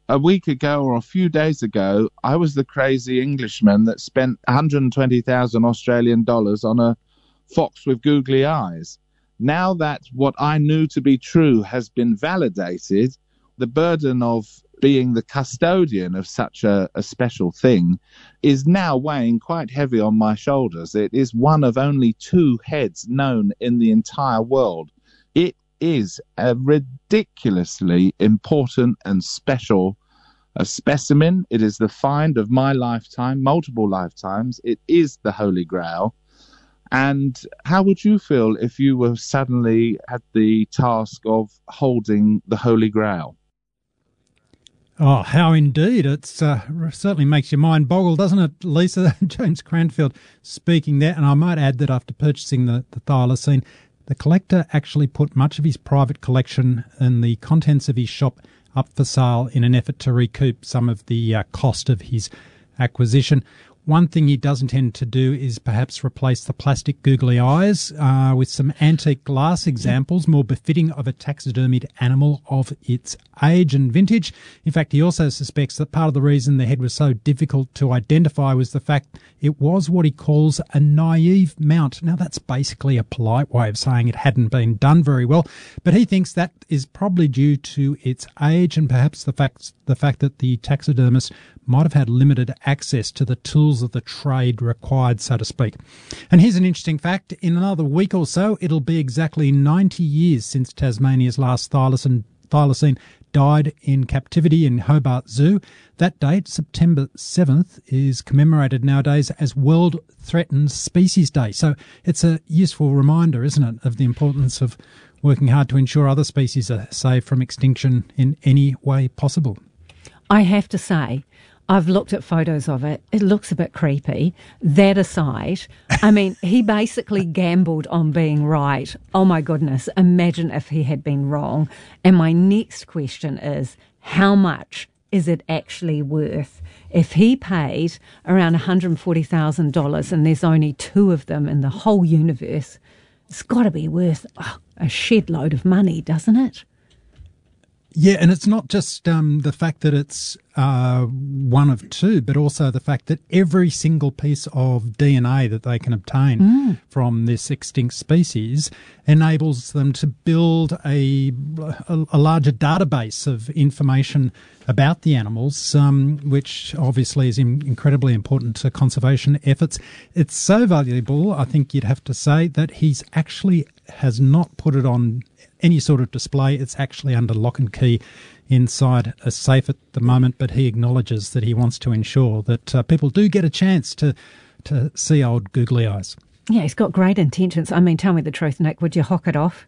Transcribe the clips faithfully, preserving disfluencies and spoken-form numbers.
a week ago or a few days ago, I was the crazy Englishman that spent one hundred twenty thousand Australian dollars on a fox with googly eyes. Now that what I knew to be true has been validated, the burden of being the custodian of such a, a special thing is now weighing quite heavy on my shoulders. It is one of only two heads known in the entire world. It is a ridiculously important and special a specimen. It is the find of my lifetime, multiple lifetimes. It is the Holy Grail. And how would you feel if you were suddenly at the task of holding the Holy Grail? Oh, how indeed. It uh, certainly makes your mind boggle, doesn't it, Lisa? James Cranfield speaking there. And I might add that after purchasing the, the thylacine, the collector actually put much of his private collection and the contents of his shop up for sale in an effort to recoup some of the uh, cost of his acquisition. One thing he does intend to do is perhaps replace the plastic googly eyes uh, with some antique glass examples more befitting of a taxidermied animal of its age and vintage. In fact, he also suspects that part of the reason the head was so difficult to identify was the fact it was what he calls a naive mount. Now, that's basically a polite way of saying it hadn't been done very well, but he thinks that is probably due to its age and perhaps the fact, the fact that the taxidermist might have had limited access to the tools of the trade required, so to speak. And here's an interesting fact. In another week or so, it'll be exactly ninety years since Tasmania's last thylacine, thylacine died in captivity in Hobart Zoo. That date, September seventh, is commemorated nowadays as World Threatened Species Day. So it's a useful reminder, isn't it, of the importance of working hard to ensure other species are saved from extinction in any way possible. I have to say, I've looked at photos of it. It looks a bit creepy. That aside, I mean, he basically gambled on being right. Oh, my goodness. Imagine if he had been wrong. And my next question is, how much is it actually worth? If he paid around one hundred forty thousand dollars and there's only two of them in the whole universe, it's got to be worth oh, a shed load of money, doesn't it? Yeah, and it's not just um, the fact that it's uh, one of two, but also the fact that every single piece of D N A that they can obtain mm. from this extinct species enables them to build a, a, a larger database of information about the animals, um, which obviously is in, incredibly important to conservation efforts. It's so valuable, I think you'd have to say, that he's actually has not put it on any sort of display. It's actually under lock and key inside a safe at the moment, but he acknowledges that he wants to ensure that uh, people do get a chance to to see old googly eyes. Yeah, he's got great intentions. I mean, tell me the truth, Nick, would you hock it off?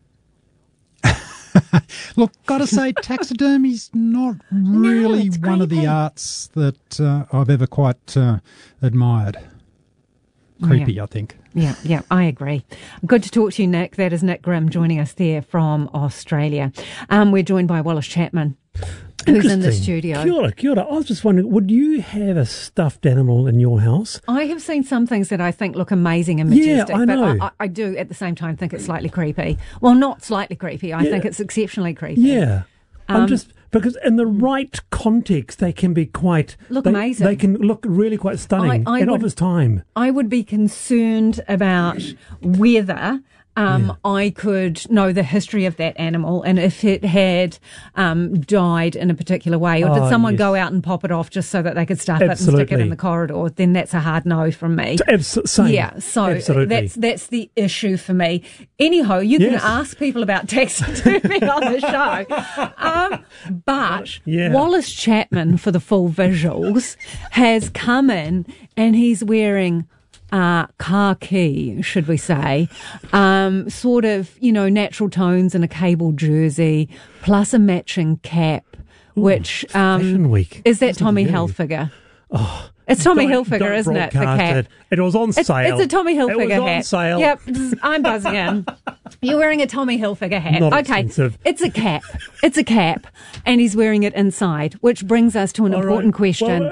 Look, got to say, taxidermy's not really no, one of the arts that uh, I've ever quite uh, admired. Creepy, yeah. I think. Yeah, yeah, I agree. Good to talk to you, Nick. That is Nick Grimm joining us there from Australia. Um, we're joined by Wallace Chapman, who's in the studio. Kia ora, kia ora. I was just wondering, would you have a stuffed animal in your house? I have seen some things that I think look amazing and majestic, yeah, I know. but I, I do at the same time think it's slightly creepy. Well, not slightly creepy. I yeah. think it's exceptionally creepy. Yeah. Um, I'm just... Because in the right context, they can be quite... Look they, amazing. They can look really quite stunning I, I and would, of its time. I would be concerned about whether um, yeah. I could know the history of that animal and if it had um, died in a particular way, or did oh, someone yes. go out and pop it off just so that they could stuff Absolutely. it and stick it in the corridor, then that's a hard no from me. Abs- same. Yeah, so Absolutely. that's that's the issue for me. Anyhow, you yes. can ask people about taxidermy on the show. Um, but yeah. Wallace Chapman, for the full visuals, has come in and he's wearing uh, khaki, should we say, um, sort of, you know, natural tones and a cable jersey, plus a matching cap, Ooh, which... Um, Fashion Week. Is that That's Tommy really... Hilfiger? Oh, it's Tommy don't, Hilfiger, don't isn't it? The cap. It. it was on it's, sale. It's a Tommy Hilfiger it was hat. on sale. Yep, I'm buzzing in. You're wearing a Tommy Hilfiger hat. Not okay, expensive. It's a cap. It's a cap, and he's wearing it inside, which brings us to an All important right. question. Well,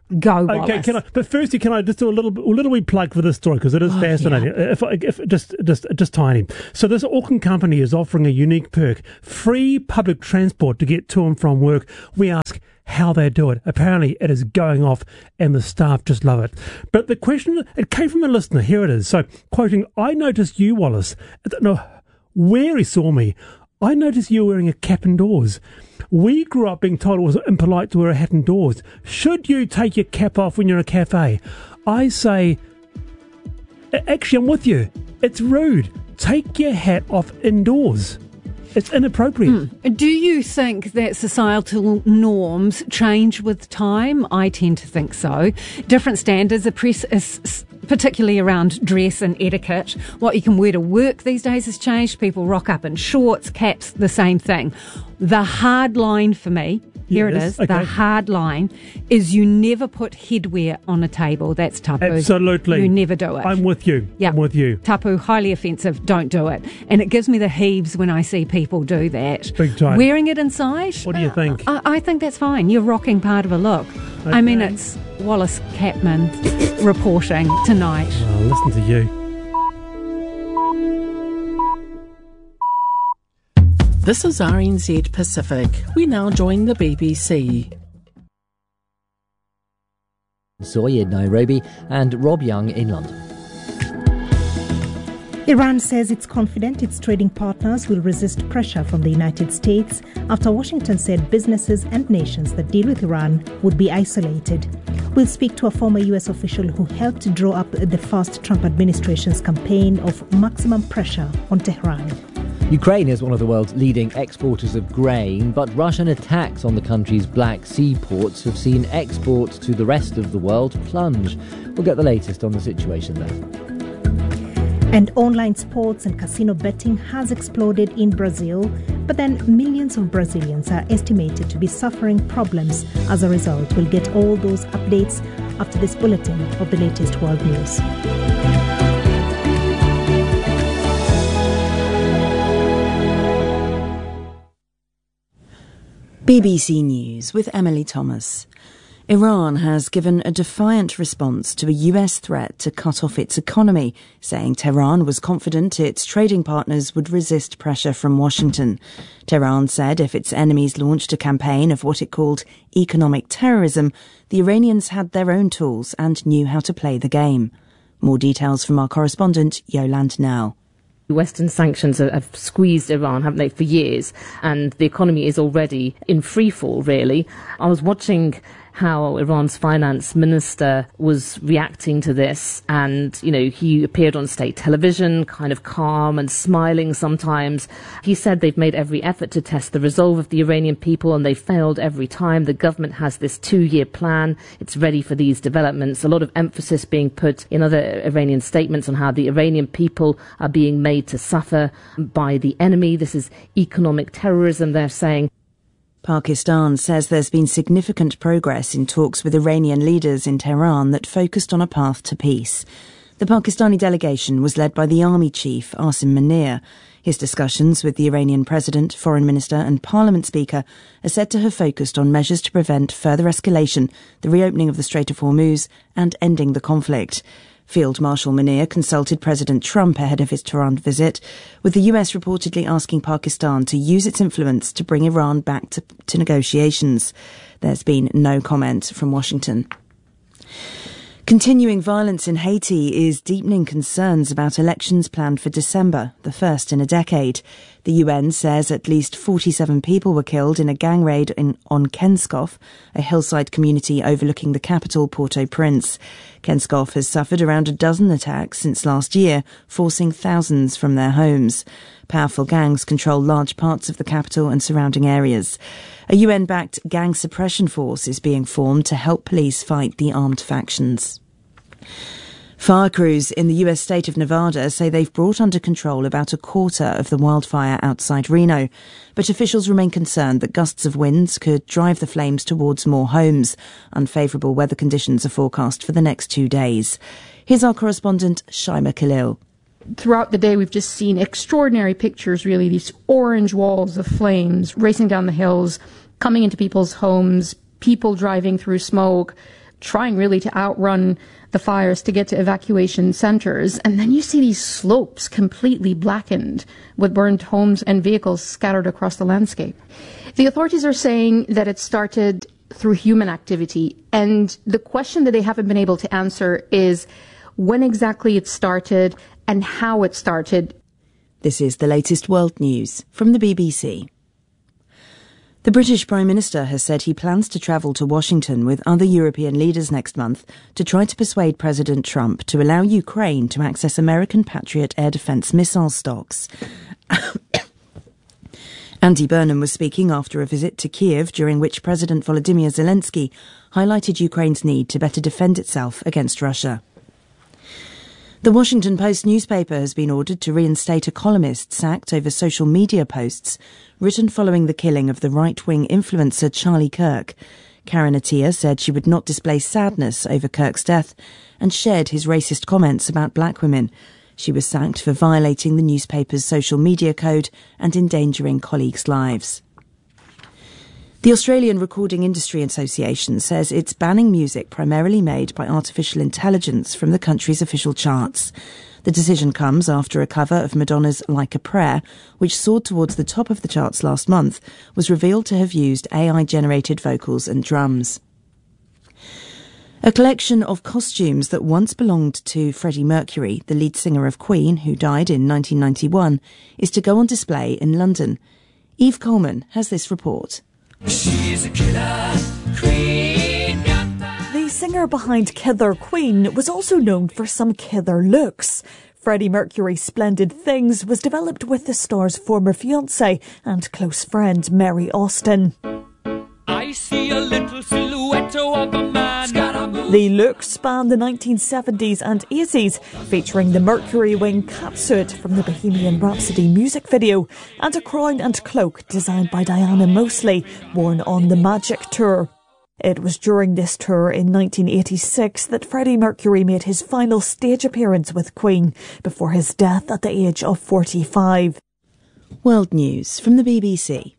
Go, Okay, Wallace. can I? But firstly, can I just do a little, a little wee plug for this story because it is Oh, fascinating. yeah. If, I- if just, just, just tiny. So this Auckland company is offering a unique perk: free public transport to get to and from work. We ask how they do it. Apparently, it is going off, and the staff just love it. But the question, it came from a listener. Here it is. So, quoting, "I noticed you, Wallace. I don't know where he saw me. I noticed you wearing a cap indoors. We grew up being told it was impolite to wear a hat indoors. Should you take your cap off when you're in a cafe?" I say, actually, I'm with you. It's rude. Take your hat off indoors. It's inappropriate. Mm. Do you think that societal norms change with time? I tend to think so. Different standards, are press, is, particularly around dress and etiquette. What you can wear to work these days has changed. People rock up in shorts, caps, the same thing. The hard line for me, here Yes, it is, okay. the hard line is you never put headwear on a table. That's tapu. Absolutely. You never do it. I'm with you. Yeah. I'm with you. Tapu, highly offensive, don't do it. And it gives me the heaves when I see people do that. Big time. Wearing it inside? What do you think? I, I think that's fine. You're rocking part of a look. I mean, it's Wallace Catman reporting tonight. Oh, listen to you. This is R N Z Pacific. We now join the B B C. Soy in Nairobi and Rob Young in London. Iran says it's confident its trading partners will resist pressure from the United States after Washington said businesses and nations that deal with Iran would be isolated. We'll speak to a former U S official who helped draw up the first Trump administration's campaign of maximum pressure on Tehran. Ukraine is one of the world's leading exporters of grain, but Russian attacks on the country's Black Sea ports have seen exports to the rest of the world plunge. We'll get the latest on the situation there. And online sports and casino betting has exploded in Brazil, but then millions of Brazilians are estimated to be suffering problems as a result. We'll get all those updates after this bulletin of the latest world news. B B C News with Emily Thomas. Iran has given a defiant response to a U S threat to cut off its economy, saying Tehran was confident its trading partners would resist pressure from Washington. Tehran said if its enemies launched a campaign of what it called economic terrorism, the Iranians had their own tools and knew how to play the game. More details from our correspondent, Yolande Now. Western sanctions have squeezed Iran, haven't they, for years, and the economy is already in freefall, really. I was watching how Iran's finance minister was reacting to this, and, you know, he appeared on state television, kind of calm and smiling sometimes. He said they've made every effort to test the resolve of the Iranian people, and they've failed every time. The government has this two-year plan. It's ready for these developments. A lot of emphasis being put in other Iranian statements on how the Iranian people are being made to suffer by the enemy. This is economic terrorism, they're saying. Pakistan says there's been significant progress in talks with Iranian leaders in Tehran that focused on a path to peace. The Pakistani delegation was led by the army chief, Asim Munir. His discussions with the Iranian president, foreign minister and parliament speaker are said to have focused on measures to prevent further escalation, the reopening of the Strait of Hormuz and ending the conflict. Field Marshal Munir consulted President Trump ahead of his Tehran visit, with the U S reportedly asking Pakistan to use its influence to bring Iran back to, to negotiations. There's been no comment from Washington. Continuing violence in Haiti is deepening concerns about elections planned for December, the first in a decade. The U N says at least forty-seven people were killed in a gang raid in, on Kenskoff, a hillside community overlooking the capital, Port-au-Prince. Kenskoff has suffered around a dozen attacks since last year, forcing thousands from their homes. Powerful gangs control large parts of the capital and surrounding areas. A U N-backed gang suppression force is being formed to help police fight the armed factions. Fire crews in the U S state of Nevada say they've brought under control about a quarter of the wildfire outside Reno, but officials remain concerned that gusts of winds could drive the flames towards more homes. Unfavourable weather conditions are forecast for the next two days. Here's our correspondent, Shaima Khalil. Throughout the day, we've just seen extraordinary pictures, really, these orange walls of flames racing down the hills, coming into people's homes, people driving through smoke, trying really to outrun the fires to get to evacuation centers. And then you see these slopes completely blackened with burned homes and vehicles scattered across the landscape. The authorities are saying that it started through human activity. And the question that they haven't been able to answer is when exactly it started and how it started. This is the latest world news from the B B C. The British Prime Minister has said he plans to travel to Washington with other European leaders next month to try to persuade President Trump to allow Ukraine to access American Patriot air defense missile stocks. Andy Burnham was speaking after a visit to Kiev, during which President Volodymyr Zelensky highlighted Ukraine's need to better defend itself against Russia. The Washington Post newspaper has been ordered to reinstate a columnist sacked over social media posts written following the killing of the right-wing influencer Charlie Kirk. Karen Attiah said she would not display sadness over Kirk's death and shared his racist comments about black women. She was sacked for violating the newspaper's social media code and endangering colleagues' lives. The Australian Recording Industry Association says it's banning music primarily made by artificial intelligence from the country's official charts. The decision comes after a cover of Madonna's Like a Prayer, which soared towards the top of the charts last month, was revealed to have used A I-generated vocals and drums. A collection of costumes that once belonged to Freddie Mercury, the lead singer of Queen, who died in nineteen ninety-one, is to go on display in London. Eve Coleman has this report. She's a killer queen. The singer behind Killer Queen was also known for some killer looks. Freddie Mercury's Splendid Things was developed with the star's former fiancée and close friend Mary Austin. I see a little silhouette of a man. The look spanned the nineteen seventies and eighties, featuring the Mercury wing catsuit from the Bohemian Rhapsody music video and a crown and cloak designed by Diana Mosley, worn on the Magic Tour. It was during this tour in nineteen eighty-six that Freddie Mercury made his final stage appearance with Queen before his death at the age of forty-five. World News from the B B C.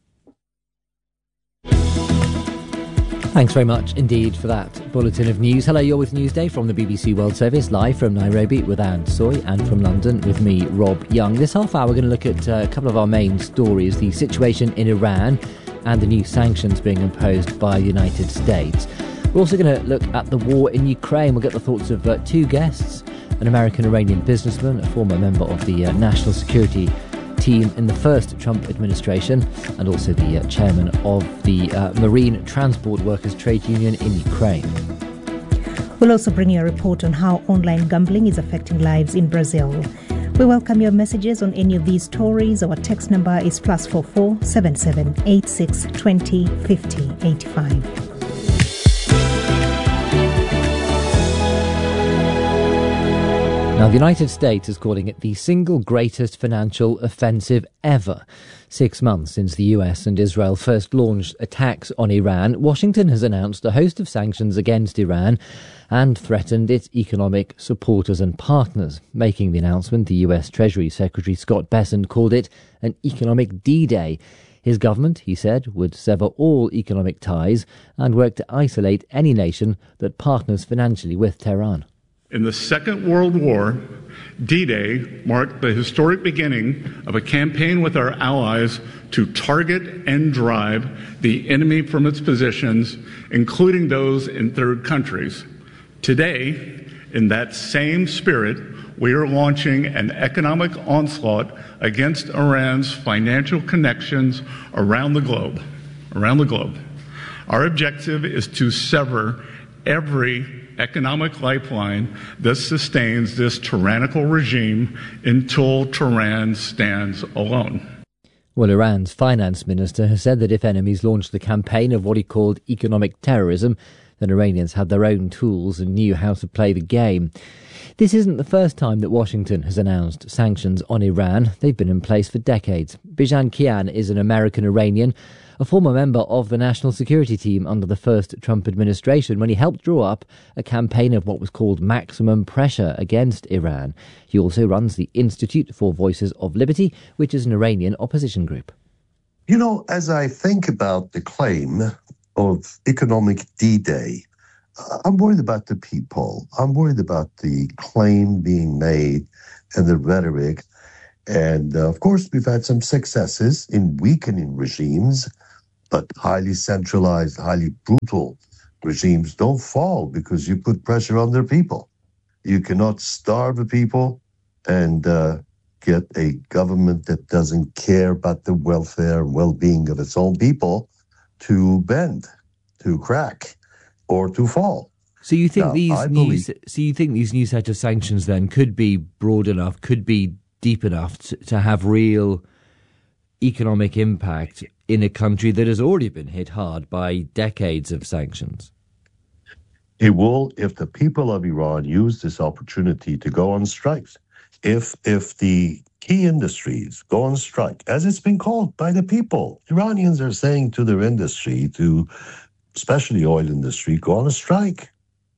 Thanks very much indeed for that bulletin of news. Hello, you're with Newsday from the B B C World Service, live from Nairobi with Anne Soy, and from London with me, Rob Young. This half hour we're going to look at uh, a couple of our main stories, the situation in Iran and the new sanctions being imposed by the United States. We're also going to look at the war in Ukraine. We'll get the thoughts of uh, two guests, an American-Iranian businessman, a former member of the uh, national security team in the first Trump administration, and also the uh, chairman of the uh, Marine Transport Workers Trade Union in Ukraine. We'll also bring you a report on how online gambling is affecting lives in Brazil. We welcome your messages on any of these stories. Our text number is plus four four seven seven eight six twenty fifty eighty five. Now, the United States is calling it the single greatest financial offensive ever. Six months since the U S and Israel first launched attacks on Iran, Washington has announced a host of sanctions against Iran and threatened its economic supporters and partners. Making the announcement, the U S Treasury Secretary Scott Bessent called it an economic D-Day. His government, he said, would sever all economic ties and work to isolate any nation that partners financially with Tehran. In the Second World War, D-Day marked the historic beginning of a campaign with our allies to target and drive the enemy from its positions, including those in third countries. Today, in that same spirit, we are launching an economic onslaught against Iran's financial connections around the globe. Around the globe. Our objective is to sever every economic lifeline that sustains this tyrannical regime until Tehran stands alone. Well, Iran's finance minister has said that if enemies launched the campaign of what he called economic terrorism, then Iranians had their own tools and knew how to play the game. This isn't the first time that Washington has announced sanctions on Iran. They've been in place for decades. Bijan Kian is an American-Iranian, a former member of the national security team under the first Trump administration when he helped draw up a campaign of what was called maximum pressure against Iran. He also runs the Institute for Voices of Liberty, which is an Iranian opposition group. You know, as I think about the claim of economic D-Day, I'm worried about the people. I'm worried about the claim being made and the rhetoric. And uh, of course, we've had some successes in weakening regimes, but highly centralized, highly brutal regimes don't fall because you put pressure on their people. You cannot starve the people and uh, get a government that doesn't care about the welfare and well-being of its own people to bend, to crack, or to fall. So you think now, these I new, believe, so you think these new set of sanctions then could be broad enough, could be deep enough to, to have real economic impact in a country that has already been hit hard by decades of sanctions? It will if the people of Iran use this opportunity to go on strikes. If if the key industries go on strike, as it's been called by the people, Iranians are saying to their industry, to especially oil industry, go on a strike.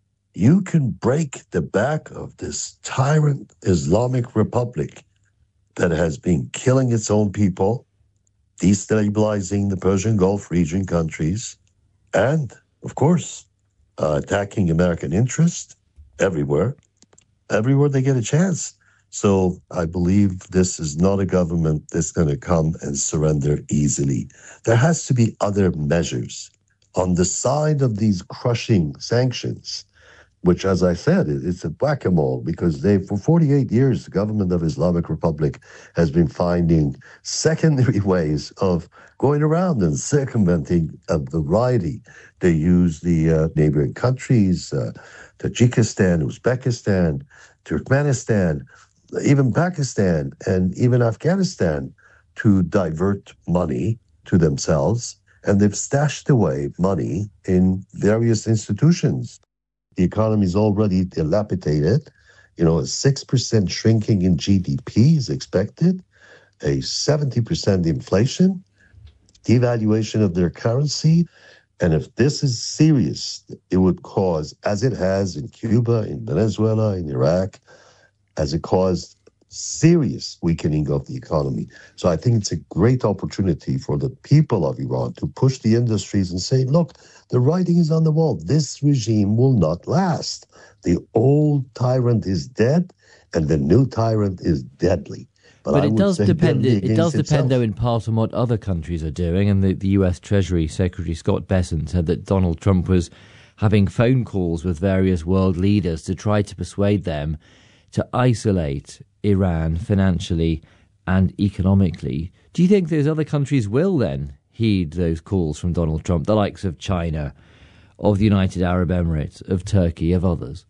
You can break the back of this tyrant Islamic Republic that has been killing its own people, destabilizing the Persian Gulf region countries, and, of course, uh, attacking American interests everywhere, everywhere they get a chance. So I believe this is not a government that's going to come and surrender easily. There has to be other measures on the side of these crushing sanctions, which, as I said, it's a whack-a-mole because they, for forty-eight years, the government of Islamic Republic has been finding secondary ways of going around and circumventing a variety. They use the uh, neighboring countries, uh, Tajikistan, Uzbekistan, Turkmenistan, even Pakistan, and even Afghanistan to divert money to themselves. And they've stashed away money in various institutions. The economy is already dilapidated. You know, a six percent shrinking in G D P is expected, a seventy percent inflation, devaluation of their currency. And if this is serious, it would cause, as it has in Cuba, in Venezuela, in Iraq, as it caused serious weakening of the economy. So I think it's a great opportunity for the people of Iran to push the industries and say, look, the writing is on the wall. This regime will not last. The old tyrant is dead, and the new tyrant is deadly. But, but I it would does say depend. It, it does itself. depend, though, in part on what other countries are doing. And the, the U S Treasury Secretary Scott Bessent said that Donald Trump was having phone calls with various world leaders to try to persuade them to isolate Iran financially and economically. Do you think those other countries will then heed those calls from Donald Trump, the likes of China, of the United Arab Emirates, of Turkey, of others?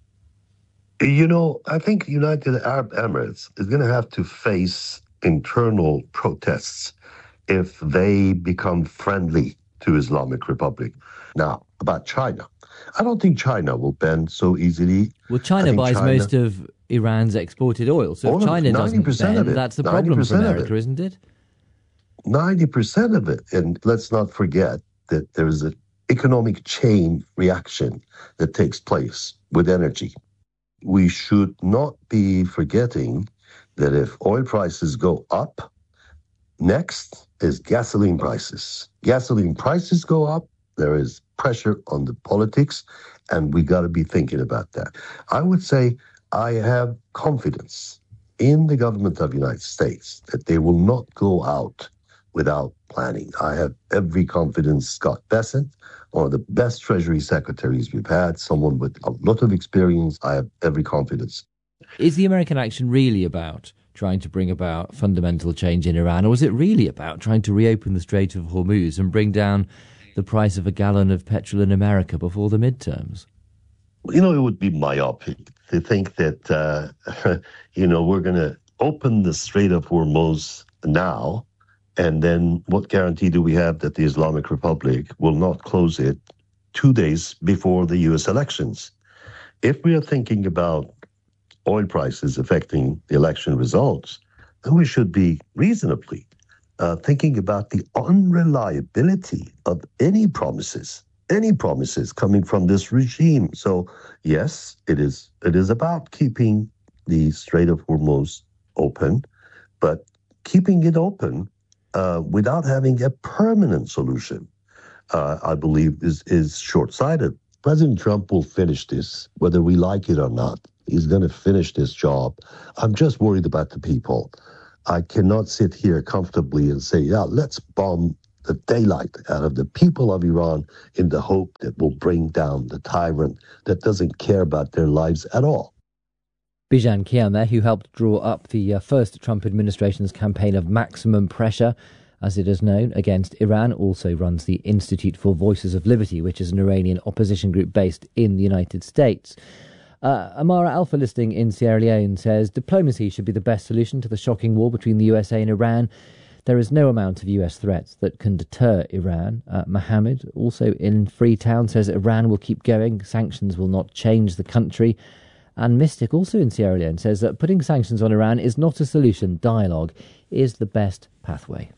You know, I think United Arab Emirates is going to have to face internal protests if they become friendly to Islamic Republic. Now, about China, I don't think China will bend so easily. Well, China buys China, most of Iran's exported oil, so if China doesn't bend, that's the problem for America, isn't it? ninety percent of it. And let's not forget that there is an economic chain reaction that takes place with energy. We should not be forgetting that if oil prices go up, next is gasoline prices. Gasoline prices go up, there is pressure on the politics, and we got to be thinking about that. I would say I have confidence in the government of the United States that they will not go out without planning. I have every confidence. Scott Bessent, one of the best Treasury secretaries we've had, someone with a lot of experience. I have every confidence. Is the American action really about trying to bring about fundamental change in Iran, or is it really about trying to reopen the Strait of Hormuz and bring down the price of a gallon of petrol in America before the midterms? You know, it would be myopic to think that, uh, you know, we're going to open the Strait of Hormuz now, and then what guarantee do we have that the Islamic Republic will not close it two days before the U S elections? If we are thinking about oil prices affecting the election results, then we should be reasonably uh, thinking about the unreliability of any promises, any promises coming from this regime. So, yes, it is it is about keeping the Strait of Hormuz open, but keeping it open uh, without having a permanent solution, uh, I believe, is, is short-sighted. President Trump will finish this, whether we like it or not. He's going to finish this job. I'm just worried about the people. I cannot sit here comfortably and say, yeah, let's bomb the daylight out of the people of Iran in the hope that will bring down the tyrant that doesn't care about their lives at all. Bijan Kian there, who helped draw up the uh, first Trump administration's campaign of maximum pressure, as it is known, against Iran, also runs the Institute for Voices of Liberty, which is an Iranian opposition group based in the United States. Uh, Amara Alpha listing in Sierra Leone says diplomacy should be the best solution to the shocking war between the U S A and Iran. There is no amount of U S threats that can deter Iran. Uh, Mohammed, also in Freetown, says Iran will keep going. Sanctions will not change the country. And Mystic, also in Sierra Leone, says that putting sanctions on Iran is not a solution. Dialogue is the best pathway.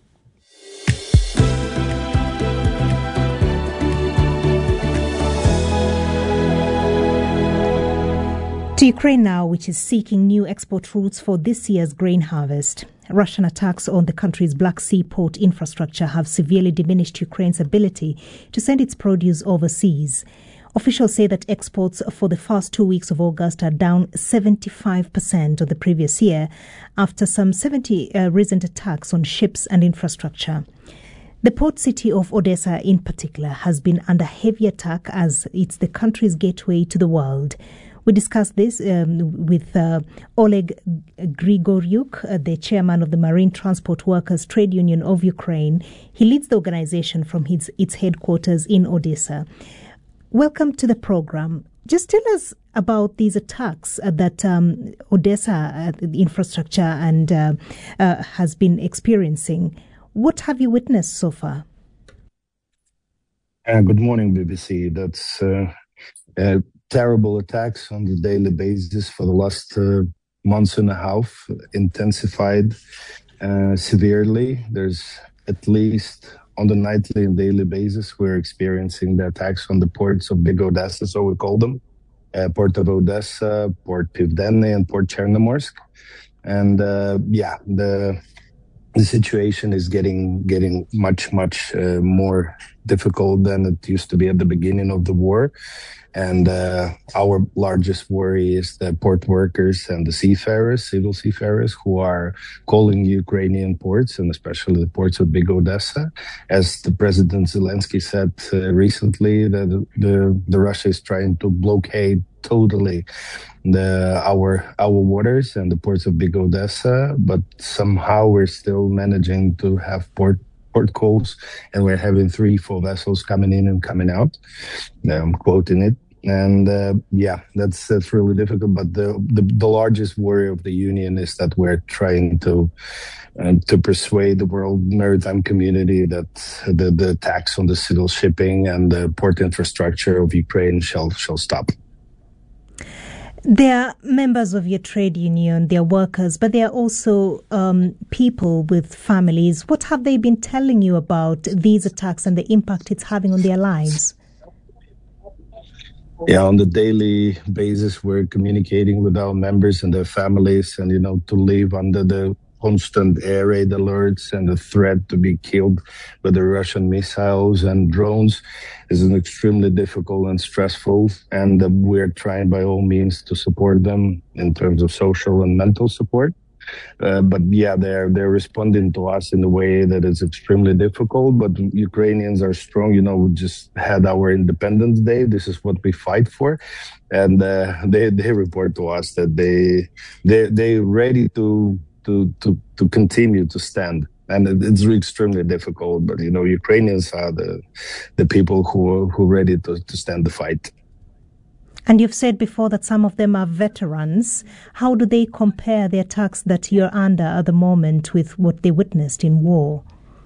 To Ukraine now, which is seeking new export routes for this year's grain harvest. Russian attacks on the country's Black Sea port infrastructure have severely diminished Ukraine's ability to send its produce overseas. Officials say that exports for the first two weeks of August are down seventy-five percent of the previous year after some seventy uh, recent attacks on ships and infrastructure. The port city of Odessa in particular has been under heavy attack as it's the country's gateway to the world. We discussed this um, with uh, Oleg Grigoryuk, uh, the chairman of the Marine Transport Workers Trade Union of Ukraine. He leads the organization from his, its headquarters in Odessa. Welcome to the program. Just tell us about these attacks uh, that um, Odessa uh, the infrastructure and uh, uh, has been experiencing. What have you witnessed so far? Uh, good morning, B B C. That's uh, uh, terrible attacks on the daily basis for the last uh, months and a half, intensified uh, severely. There's at least on the nightly and daily basis, we're experiencing the attacks on the ports of Big Odessa, so we call them, uh, Port of Odessa, Port Pivdennny, and Port Chernomorsk. And uh, yeah, the the situation is getting getting much, much uh, more difficult than it used to be at the beginning of the war. And uh, our largest worry is the port workers and the seafarers, civil seafarers, who are calling Ukrainian ports, and especially the ports of Big Odessa. As the President Zelensky said uh, recently, that the, the Russia is trying to blockade totally the our our waters and the ports of Big Odessa, but somehow we're still managing to have port port calls, and we're having three, four vessels coming in and coming out. I'm quoting it. And uh, yeah, that's that's really difficult. But the, the the largest worry of the union is that we're trying to uh, to persuade the world maritime community that the the tax on the civil shipping and the port infrastructure of Ukraine shall shall stop. They are members of your trade union, they are workers, but they are also um, people with families. What have they been telling you about these attacks and the impact it's having on their lives? Yeah, on the daily basis, we're communicating with our members and their families, and, you know, to live under the constant air raid alerts and the threat to be killed by the Russian missiles and drones is an extremely difficult and stressful. And uh, we're trying by all means to support them in terms of social and mental support. Uh, but yeah, they're they're responding to us in a way that is extremely difficult. But Ukrainians are strong. You know, we just had our Independence Day. This is what we fight for, and uh, they they report to us that they they they're ready to to to to continue to stand. And it's extremely difficult. But you know, Ukrainians are the the people who are, who are ready to, to stand the fight. And you've said before that some of them are veterans. How do they compare the attacks that you're under at the moment with what they witnessed in war?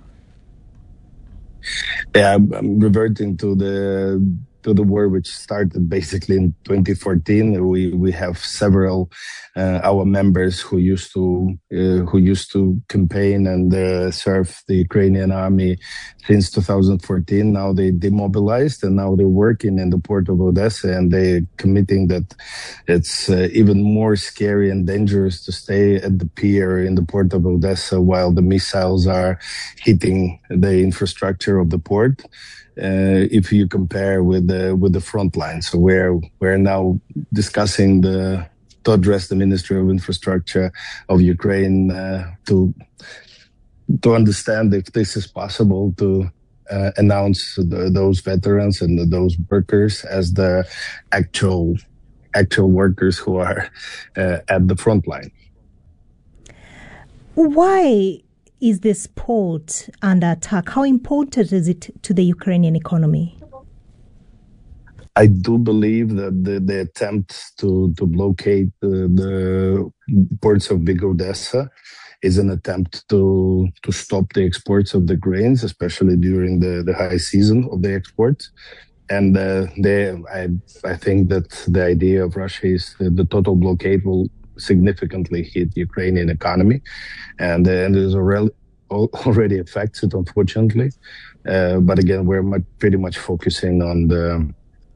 Yeah, I'm reverting to the to the war which started basically in twenty fourteen. We we have several uh, our members who used to uh, who used to campaign and uh, serve the Ukrainian army since two thousand fourteen. Now they demobilized and now they're working in the port of Odessa, and they're committing that it's uh, even more scary and dangerous to stay at the pier in the port of Odessa while the missiles are hitting the infrastructure of the port. uh, if you compare with the with the front line. So we're we're now discussing the to address the Ministry of Infrastructure of Ukraine uh, to to understand if this is possible to uh, announce the, those veterans and those workers as the actual actual workers who are uh, at the front line. Why is this port under attack? How important is it to the Ukrainian economy? I do believe that the, the attempt to, to blockade the, the ports of Big Odessa is an attempt to to stop the exports of the grains, especially during the, the high season of the exports. And uh, they, I, I think that the idea of Russia is that the total blockade will significantly hit the Ukrainian economy, and, uh, and it is already, already affects it, unfortunately. Uh, but again, we're much, pretty much focusing on the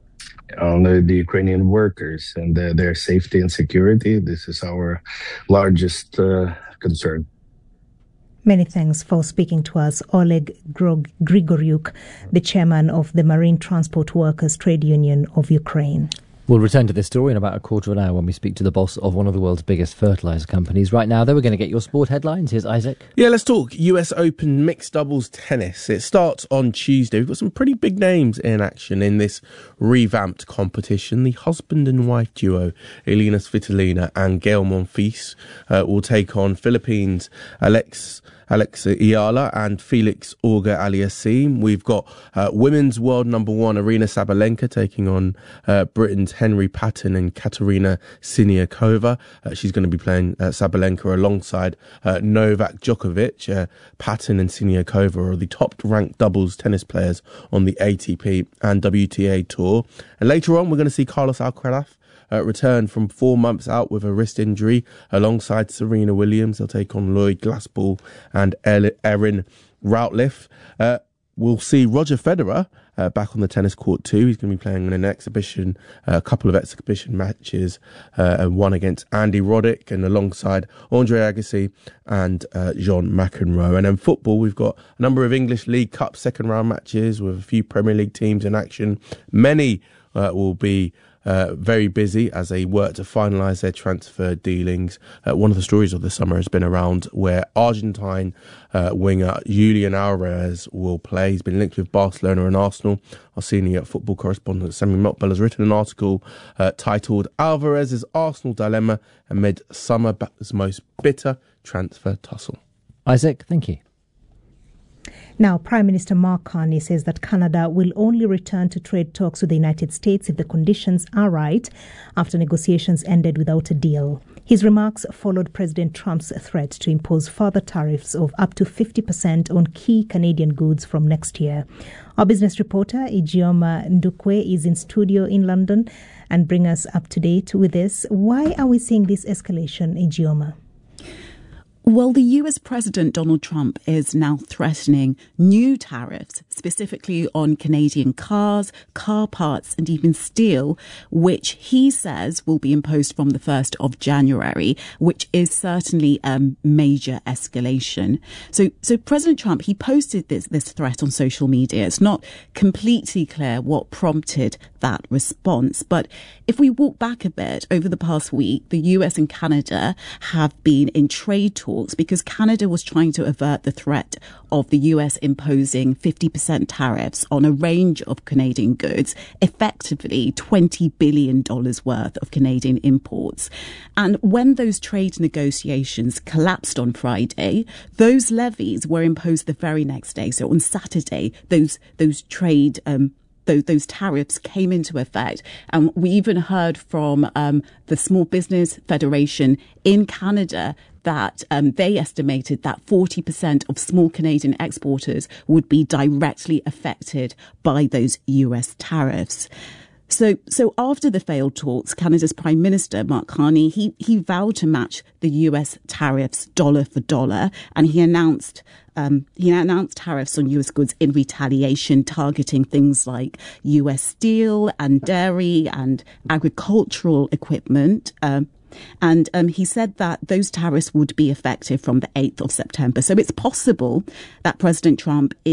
on the, the Ukrainian workers and the, their safety and security. This is our largest uh, concern. Many thanks for speaking to us, Oleg Grigoriuk, the chairman of the Marine Transport Workers Trade Union of Ukraine. We'll return to this story in about a quarter of an hour when we speak to the boss of one of the world's biggest fertiliser companies. Right now, though, we're going to get your sport headlines. Here's Isaac. Yeah, let's talk U S Open mixed doubles tennis. It starts on Tuesday. We've got some pretty big names in action in this revamped competition. The husband and wife duo, Elina Svitolina and Gael Monfils, uh, will take on Philippines' Alex... Alexa Ayala and Felix Auger-Aliassime. We've got uh, women's world number one Aryna Sabalenka taking on uh, Britain's Henry Patton and Katerina Siniakova. Uh, she's going to be playing uh, Sabalenka alongside uh, Novak Djokovic. Uh, Patton and Siniakova are the top-ranked doubles tennis players on the A T P and W T A tour. And later on, we're going to see Carlos Alcaraz Uh, return from four months out with a wrist injury alongside Serena Williams. They'll take on Lloyd Glassball and Erin Routliffe. Uh, we'll see Roger Federer uh, back on the tennis court too. He's going to be playing in an exhibition, uh, a couple of exhibition matches, uh, and one against Andy Roddick and alongside Andre Agassi and uh, John McEnroe. And then football, we've got a number of English League Cup second round matches with a few Premier League teams in action. Many uh, will be Uh, very busy as they work to finalise their transfer dealings. Uh, one of the stories of the summer has been around where Argentine uh, winger Julian Alvarez will play. He's been linked with Barcelona and Arsenal. Our senior football correspondent Sammy Mokbel has written an article uh, titled Alvarez's Arsenal Dilemma amid summer's most bitter transfer tussle. Isaac, thank you. Now, Prime Minister Mark Carney says that Canada will only return to trade talks with the United States if the conditions are right after negotiations ended without a deal. His remarks followed President Trump's threat to impose further tariffs of up to fifty percent on key Canadian goods from next year. Our business reporter, Ijeoma Ndukwe, is in studio in London and bring us up to date with this. Why are we seeing this escalation, Ijeoma? Well, the U S President Donald Trump is now threatening new tariffs, specifically on Canadian cars, car parts, and even steel, which he says will be imposed from the first of January, which is certainly a major escalation. So, so President Trump, he posted this, this threat on social media. It's not completely clear what prompted that response. But if we walk back a bit, over the past week, the U S and Canada have been in trade talks because Canada was trying to avert the threat of the U S imposing fifty percent tariffs on a range of Canadian goods, effectively twenty billion dollars worth of Canadian imports. And when those trade negotiations collapsed on Friday, those levies were imposed the very next day. So on Saturday, those those trade um Those, those tariffs came into effect. And we even heard from um, the Small Business Federation in Canada that um, they estimated that forty percent of small Canadian exporters would be directly affected by those U S tariffs. So, so after the failed talks, Canada's Prime Minister, Mark Carney, he, he vowed to match the U S tariffs dollar for dollar, and he announced Um, he announced tariffs on U S goods in retaliation, targeting things like U S steel and dairy and agricultural equipment. Um, and um, he said that those tariffs would be effective from the eighth of September. So it's possible that President Trump is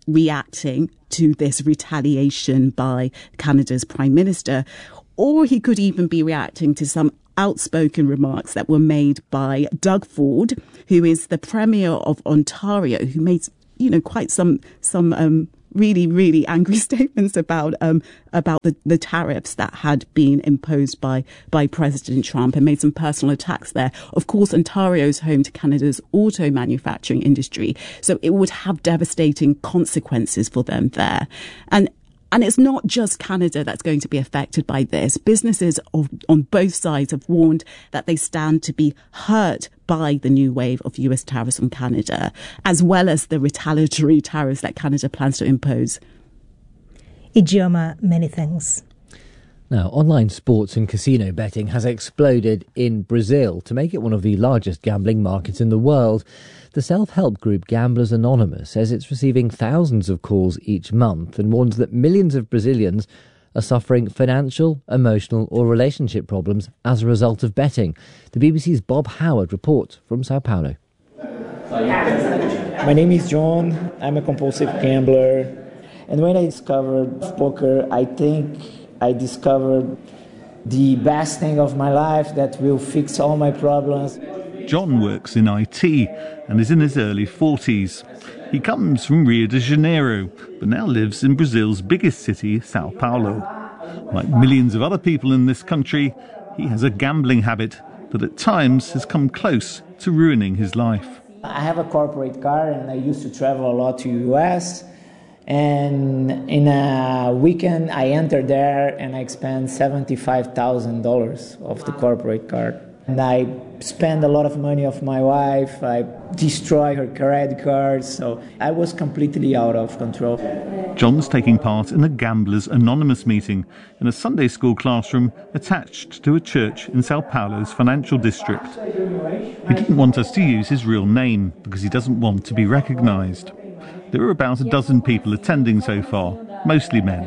reacting to this retaliation by Canada's Prime Minister, or he could even be reacting to some outspoken remarks that were made by Doug Ford, who is the Premier of Ontario, who made, you know, quite some some um, really, really angry statements about um, about the, the tariffs that had been imposed by by President Trump, and made some personal attacks there. Of course, Ontario is home to Canada's auto manufacturing industry, so it would have devastating consequences for them there. And And it's not just Canada that's going to be affected by this. Businesses of, on both sides have warned that they stand to be hurt by the new wave of U S tariffs on Canada, as well as the retaliatory tariffs that Canada plans to impose. Ijeoma, many thanks. Now, online sports and casino betting has exploded in Brazil to make it one of the largest gambling markets in the world. The self-help group Gamblers Anonymous says it's receiving thousands of calls each month and warns that millions of Brazilians are suffering financial, emotional or relationship problems as a result of betting. The B B C's Bob Howard reports from Sao Paulo. My name is John. I'm a compulsive gambler. And when I discovered poker, I think I discovered the best thing of my life that will fix all my problems. John works in I T and is in his early forties. He comes from Rio de Janeiro, but now lives in Brazil's biggest city, Sao Paulo. Like millions of other people in this country, he has a gambling habit that at times has come close to ruining his life. I have a corporate car and I used to travel a lot to U S, and in a weekend I entered there and I spent seventy-five thousand dollars of the corporate card. And I spent a lot of money of my wife. I destroyed her credit cards, so I was completely out of control. John's taking part in a Gamblers Anonymous meeting in a Sunday school classroom attached to a church in Sao Paulo's financial district. He didn't want us to use his real name because he doesn't want to be recognised. There are about a dozen people attending so far, mostly men.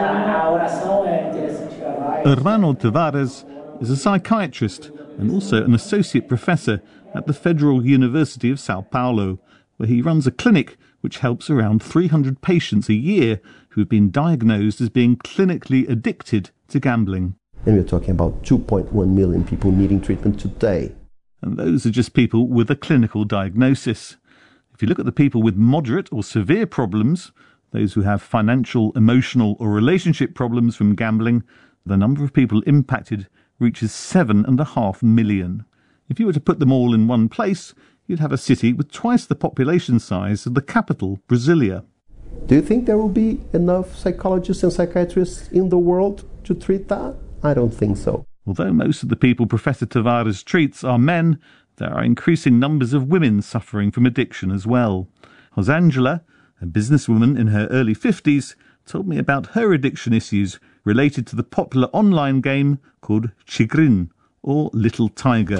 Hermano Tavares is a psychiatrist and also an associate professor at the Federal University of Sao Paulo, where he runs a clinic which helps around three hundred patients a year who have been diagnosed as being clinically addicted to gambling. And we're talking about two point one million people needing treatment today. And those are just people with a clinical diagnosis. If you look at the people with moderate or severe problems, those who have financial, emotional or relationship problems from gambling, the number of people impacted reaches seven and a half million. If you were to put them all in one place, you'd have a city with twice the population size of the capital, Brasilia. Do you think there will be enough psychologists and psychiatrists in the world to treat that? I don't think so. Although most of the people Professor Tavares treats are men, there are increasing numbers of women suffering from addiction as well. Rosangela, a businesswoman in her early fifties, told me about her addiction issues related to the popular online game called Tigrin, or Little Tiger.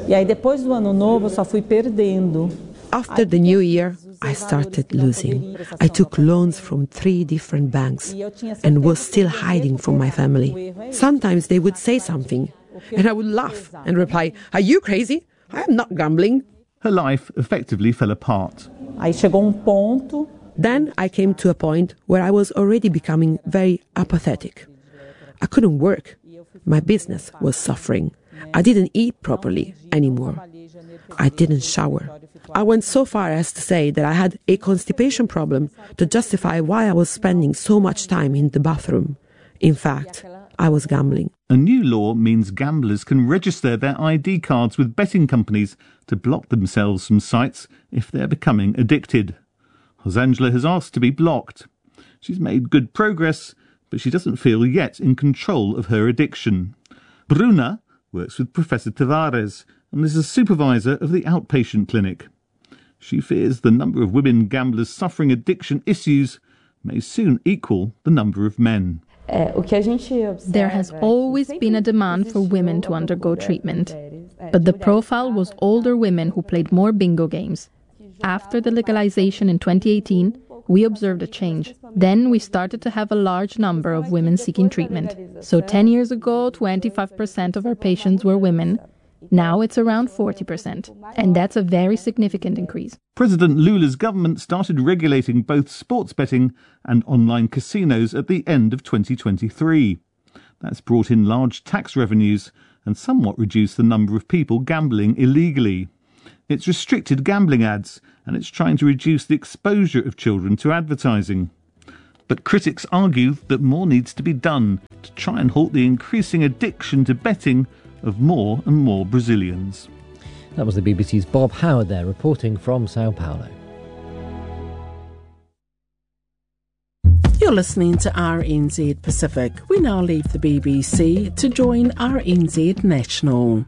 After the new year, I started losing. I took loans from three different banks and was still hiding from my family. Sometimes they would say something, and I would laugh and reply, "Are you crazy? I am not gambling." Her life effectively fell apart. Then I came to a point where I was already becoming very apathetic. I couldn't work. My business was suffering. I didn't eat properly anymore. I didn't shower. I went so far as to say that I had a constipation problem to justify why I was spending so much time in the bathroom. In fact, I was gambling. A new law means gamblers can register their I D cards with betting companies to block themselves from sites if they're becoming addicted. Rosangela has asked to be blocked. She's made good progress, but she doesn't feel yet in control of her addiction. Bruna works with Professor Tavares and is a supervisor of the outpatient clinic. She fears the number of women gamblers suffering addiction issues may soon equal the number of men. There has always been a demand for women to undergo treatment, but the profile was older women who played more bingo games. After the legalization in twenty eighteen, we observed a change. Then we started to have a large number of women seeking treatment. So ten years ago, twenty-five percent of our patients were women. Now it's around forty percent, and that's a very significant increase. President Lula's government started regulating both sports betting and online casinos at the end of twenty twenty-three. That's brought in large tax revenues and somewhat reduced the number of people gambling illegally. It's restricted gambling ads, and it's trying to reduce the exposure of children to advertising. But critics argue that more needs to be done to try and halt the increasing addiction to betting of more and more Brazilians. That was the B B C's Bob Howard there, reporting from Sao Paulo. You're listening to R N Z Pacific. We now leave the B B C to join R N Z National.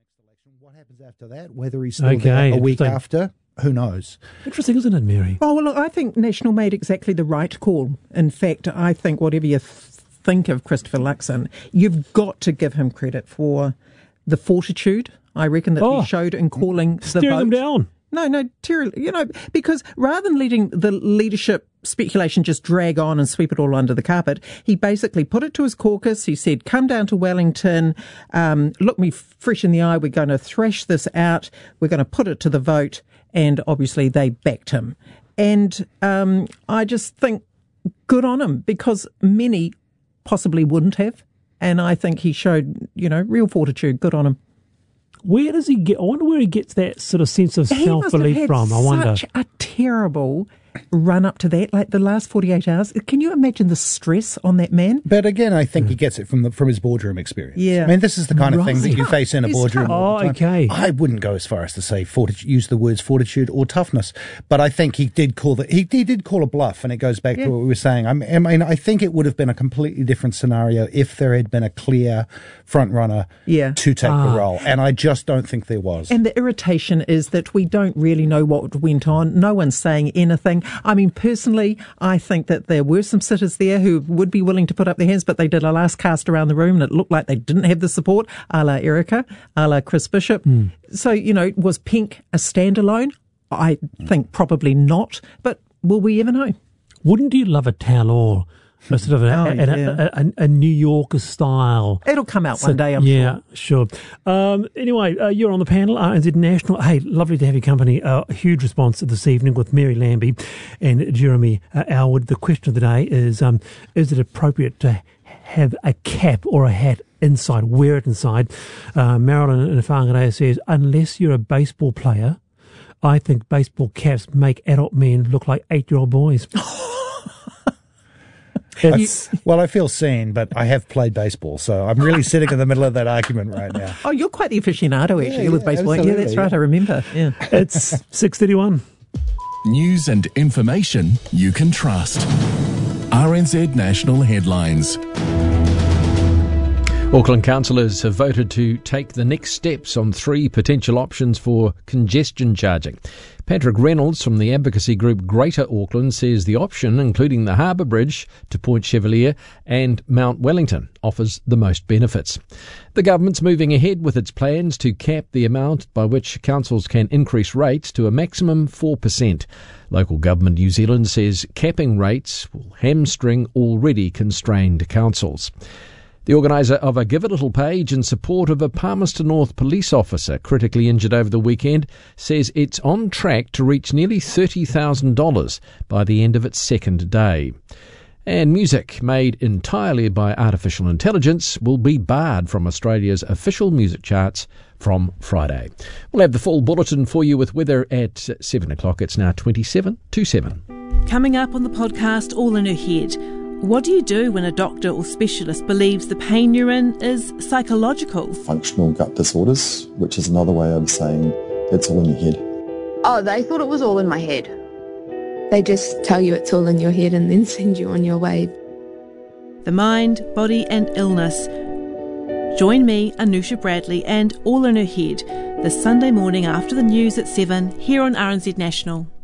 After that, whether he's still Okay, there a week interesting. after, who knows? Interesting, isn't it, Mary? Oh, well, look, I think National made exactly the right call. In fact, I think whatever you th- think of Christopher Luxon, you've got to give him credit for the fortitude, I reckon, that Oh. he showed in calling the Steering vote. them down. No, no, terribly. You know, because rather than letting the leadership speculation just drag on and sweep it all under the carpet, he basically put it to his caucus. He said, come down to Wellington, um, look me fresh in the eye. We're going to thrash this out. We're going to put it to the vote. And obviously they backed him. And um, I just think good on him, because many possibly wouldn't have. And I think he showed, you know, real fortitude. Good on him. Where does he get? I wonder where he gets that sort of sense of He must have self-belief had from. I wonder. Such a terrible run up to that, like the last forty-eight hours. Can you imagine the stress on that man? But again, I think he gets it from the from his boardroom experience. Yeah. I mean, this is the kind of thing that Right. you face in a He's boardroom. tough. all the Oh, time. okay. I wouldn't go as far as to say fortitude, use the words fortitude or toughness, but I think he did call the he, he did call a bluff, and it goes back Yeah. to what we were saying. I mean, I mean, I think it would have been a completely different scenario if there had been a clear front runner Yeah. to take Ah. the role, and I just don't think there was. And the irritation is that we don't really know what went on. No one's saying anything. I mean, personally, I think that there were some sitters there who would be willing to put up their hands, but they did a last cast around the room and it looked like they didn't have the support, a la Erica, a la Chris Bishop. Mm. So, you know, was Pink a standalone? I think probably not, but will we ever know? Wouldn't you love a tell-all? A sort of a, Oh, a, yeah. a, a, a New Yorker style. It'll come out So- one day, I'm yeah, sure. sure. Um, anyway, uh, you're on the panel, R N Z National. Hey, lovely to have your company. Uh, a huge response this evening with Mary Lambie and Jeremy uh, Elwood. The question of the day is, um, is it appropriate to have a cap or a hat inside, wear it inside? Uh, Marilyn in Whangarei says, unless you're a baseball player, I think baseball caps make adult men look like eight-year-old boys. That's- well, I feel seen, but I have played baseball, so I'm really sitting in the middle of that argument right now. Oh, you're quite the aficionado, actually, Yeah, with yeah, baseball. Yeah, that's absolutely, right, yeah. I remember. Yeah. It's six thirty-one. News and information you can trust. R N Z National Headlines. Auckland councillors have voted to take the next steps on three potential options for congestion charging. Patrick Reynolds from the advocacy group Greater Auckland says the option, including the Harbour Bridge to Point Chevalier and Mount Wellington, offers the most benefits. The government's moving ahead with its plans to cap the amount by which councils can increase rates to a maximum four percent. Local Government New Zealand says capping rates will hamstring already constrained councils. The organiser of a Give a Little page in support of a Palmerston North police officer critically injured over the weekend says it's on track to reach nearly thirty thousand dollars by the end of its second day. And music made entirely by artificial intelligence will be barred from Australia's official music charts from Friday. We'll have the full bulletin for you with weather at seven o'clock. It's now twenty-seven to seven. Coming up on the podcast, All in Her Head. What do you do when a doctor or specialist believes the pain you're in is psychological? Functional gut disorders, which is another way of saying it's all in your head. Oh, they thought it was all in my head. They just tell you it's all in your head and then send you on your way. The Mind, Body and Illness. Join me, Anusha Bradley, and All in Her Head this Sunday morning after the news at seven here on R N Z National.